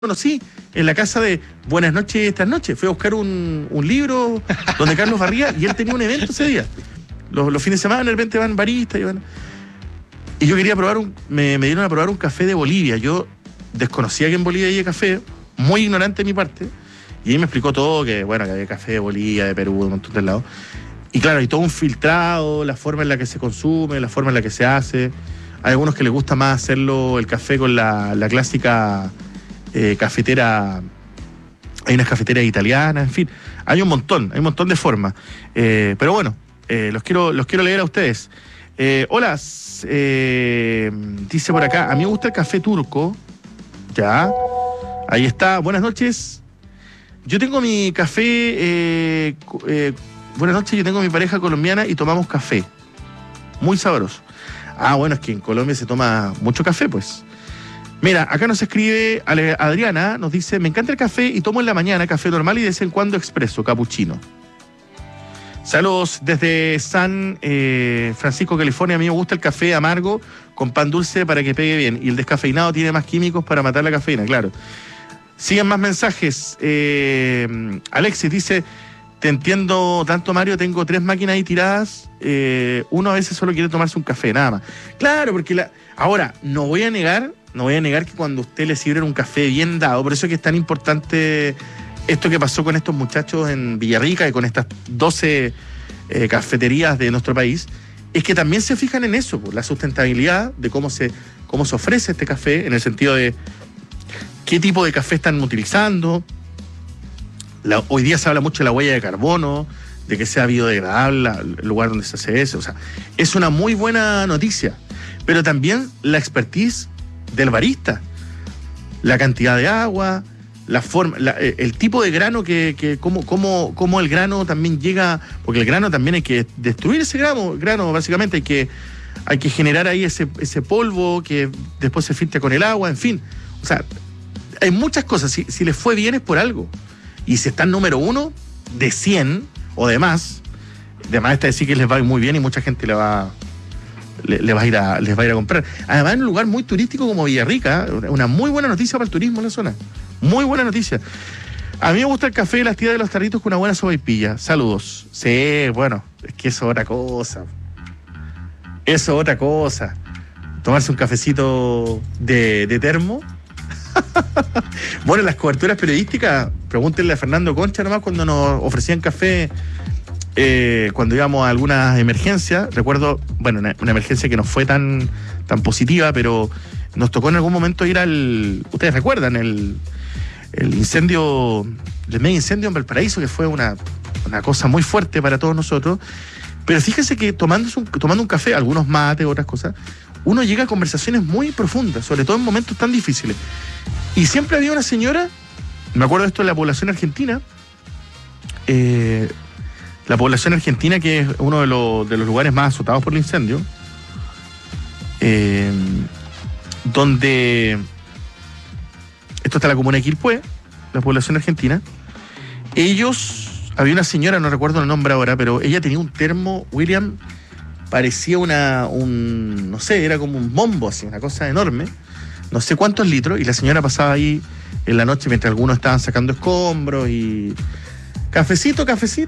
conocí en la casa de Buenas noches estas noches. Fui a buscar un libro donde Carlos Barría y él tenía un evento ese día. Los fines de semana de repente van baristas y yo quería probar me dieron a probar un café de Bolivia. Yo desconocía que en Bolivia había café, muy ignorante de mi parte, y ahí me explicó todo, que había café de Bolivia, de Perú, de un montón de lados. Y claro, hay todo un filtrado, la forma en la que se consume, la forma en la que se hace. Hay algunos que les gusta más hacerlo el café con la clásica cafetera. Hay unas cafeteras italianas, en fin, hay un montón de formas. Pero bueno, los quiero leer a ustedes. Hola, dice por acá, a mí me gusta el café turco. Ya, ahí está, buenas noches. Yo tengo mi café, buenas noches, yo tengo mi pareja colombiana y tomamos café. Muy sabroso. Ah, bueno, es que en Colombia se toma mucho café, pues. Mira, acá nos escribe Adriana, nos dice, me encanta el café y tomo en la mañana café normal y de vez en cuando expreso, cappuccino. Saludos desde San Francisco, California. A mí me gusta el café amargo con pan dulce para que pegue bien. Y el descafeinado tiene más químicos para matar la cafeína, claro. Siguen más mensajes. Alexis dice, te entiendo tanto, Mario, tengo 3 máquinas ahí tiradas. Uno a veces solo quiere tomarse un café, nada más. Claro, porque ahora, no voy a negar que cuando usted le sirve un café bien dado, por eso es que es tan importante esto que pasó con estos muchachos en Villarrica y con estas 12 cafeterías de nuestro país, es que también se fijan en eso, la sustentabilidad de cómo se ofrece este café, en el sentido de qué tipo de café están utilizando. Hoy día se habla mucho de la huella de carbono, de que sea biodegradable el lugar donde se hace eso. O sea, es una muy buena noticia, pero también la expertise del barista, la cantidad de agua, la forma, el tipo de grano cómo el grano también llega, porque el grano también hay que destruir ese grano básicamente hay que generar ahí ese polvo que después se filtra con el agua, en fin. O sea, hay muchas cosas. Si les fue bien es por algo. Y si están número 1 de 100 o de más está decir que les va muy bien y mucha gente les va a ir a comprar. Además, en un lugar muy turístico como Villarrica, una muy buena noticia para el turismo en la zona. Muy buena noticia. A mí me gusta el café y las tiras de los tarritos con una buena sopaipilla. Saludos. Sí, bueno, es que eso es otra cosa. Eso es otra cosa. Tomarse un cafecito de termo. Bueno, las coberturas periodísticas, pregúntenle a Fernando Concha nomás cuando nos ofrecían café. Cuando íbamos a algunas emergencias, recuerdo, una emergencia que no fue tan positiva, pero nos tocó en algún momento ir ustedes recuerdan, el incendio, el mega incendio en Valparaíso, que fue una cosa muy fuerte para todos nosotros, pero fíjense que tomando un café, algunos mates, otras cosas, uno llega a conversaciones muy profundas, sobre todo en momentos tan difíciles. Y siempre había una señora, me acuerdo de esto de la población argentina, la población argentina, que es uno de los lugares más azotados por el incendio, donde esto está en la comuna de Quilpué, la población argentina. Había una señora, no recuerdo el nombre ahora, pero ella tenía un termo, William, parecía no sé, era como un bombo, así, una cosa enorme, no sé cuántos litros, y la señora pasaba ahí en la noche mientras algunos estaban sacando escombros y cafecito.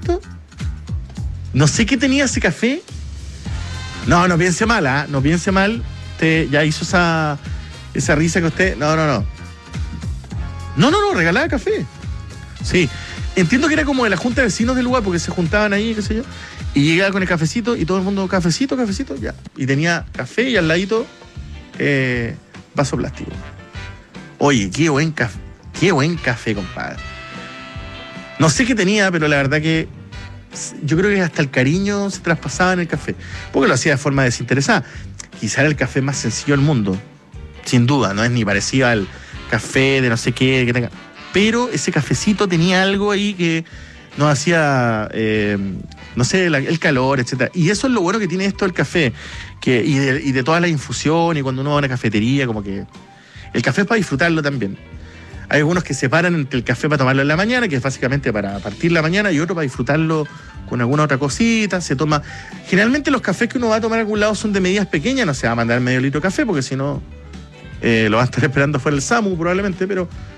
No sé qué tenía ese café. No piense mal, no piense mal. Usted ya hizo esa risa que usted... No, regalaba café. Sí. Entiendo que era como de la junta de vecinos del lugar, porque se juntaban ahí, qué sé yo, y llegaba con el cafecito y todo el mundo, cafecito, ya. Y tenía café y al ladito vaso plástico. Oye, qué buen café, compadre. No sé qué tenía, pero la verdad que yo creo que hasta el cariño se traspasaba en el café, porque lo hacía de forma desinteresada. Quizá era el café más sencillo del mundo, sin duda, no es ni parecido al café de no sé qué que tenga, pero ese cafecito tenía algo ahí que nos hacía, no sé, el calor, etcétera. Y eso es lo bueno que tiene esto del café, y de toda la infusión, y cuando uno va a una cafetería, como que el café es para disfrutarlo también. Hay algunos que separan entre el café para tomarlo en la mañana, que es básicamente para partir la mañana, y otro para disfrutarlo con alguna otra cosita. Se toma. Generalmente los cafés que uno va a tomar a algún lado son de medidas pequeñas, no se va a mandar medio litro de café, porque si no lo van a estar esperando fuera el SAMU probablemente, pero